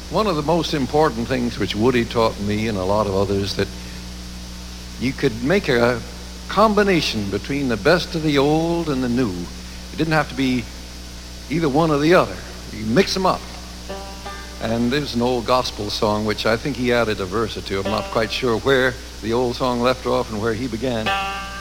One of the most important things which Woody taught me and a lot of others, that you could make a combination between the best of the old and the new. It didn't have to be either one or the other. You mix them up. And there's an old gospel song which I think he added a verse or two. I'm not quite sure where the old song left off and where he began.